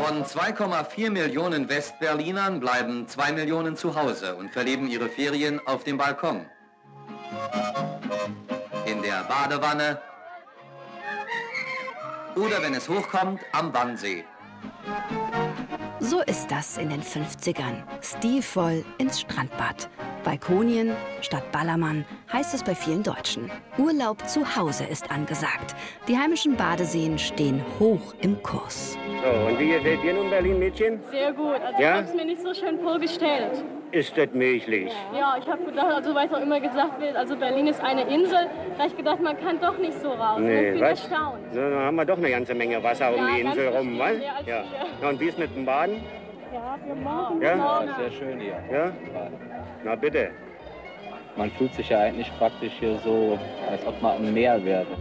Von 2,4 Millionen Westberlinern bleiben 2 Millionen zu Hause und verleben ihre Ferien auf dem Balkon, in der Badewanne oder, wenn es hochkommt, am Wannsee. So ist das in den 50ern. Stilvoll ins Strandbad. Balkonien statt Ballermann heißt es bei vielen Deutschen. Urlaub zu Hause ist angesagt. Die heimischen Badeseen stehen hoch im Kurs. So, und wie gefällt dir nun Berlin, Mädchen? Sehr gut. Also ja? Ich habe es mir nicht so schön vorgestellt. Ist das möglich? Ja, ich habe gedacht, also weil es auch immer gesagt wird, also Berlin ist eine Insel, da habe ich gedacht, man kann doch nicht so raus. Nee, ich bin erstaunt. So, dann haben wir doch eine ganze Menge Wasser um die Insel rum, was? Ja. Ja. Und wie ist mit dem Baden? Ja, wir machen ja? Sehr schön hier. Ja? Na bitte. Man fühlt sich ja eigentlich praktisch hier so, als ob man am Meer wäre.